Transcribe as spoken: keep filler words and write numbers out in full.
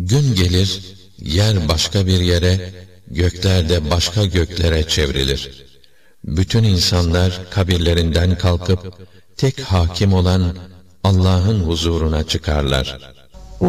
Gün gelir, yer başka bir yere, gökler de başka göklere çevrilir. Bütün insanlar kabirlerinden kalkıp, tek hakim olan Allah'ın huzuruna çıkarlar.